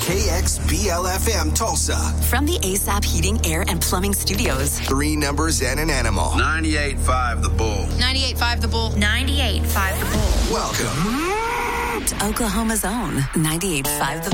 KXBL-FM Tulsa. From the ASAP Heating, Air, and Plumbing Studios. 3 numbers and an animal. 98.5 The Bull. 98.5 The Bull. 98.5 The Bull. Welcome to Oklahoma's own 98.5 The